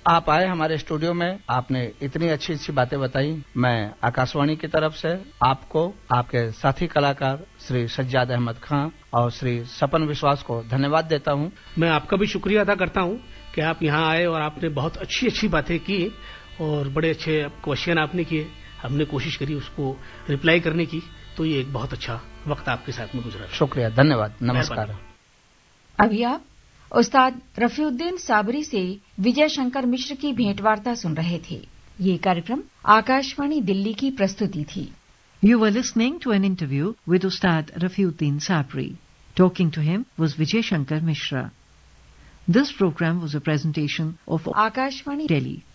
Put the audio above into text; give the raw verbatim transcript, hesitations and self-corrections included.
आप आए हमारे स्टूडियो में, आपने इतनी अच्छी अच्छी बातें बताई। मैं आकाशवाणी की तरफ से आपको, आपके साथी कलाकार श्री सज्जाद अहमद खां और श्री सपन विश्वास को धन्यवाद देता हूं। मैं आपका भी शुक्रिया अदा करता हूं कि आप यहां आए और आपने बहुत अच्छी अच्छी बातें की और बड़े अच्छे क्वेश्चन आपने किए। हमने कोशिश करी उसको रिप्लाई करने की, तो ये एक बहुत अच्छा वक्त आपके साथ में गुजरा। शुक्रिया, धन्यवाद, नमस्कार। अभी आप उस्ताद रफीउद्दीन साबरी से विजय शंकर मिश्र की भेंटवार्ता सुन रहे थे। ये कार्यक्रम आकाशवाणी दिल्ली की प्रस्तुति थी। You were listening to an interview with Ustad Rafiuddin Sabri. Talking to him was Vijay Shankar Mishra. This program was a presentation of Akashvani, Delhi.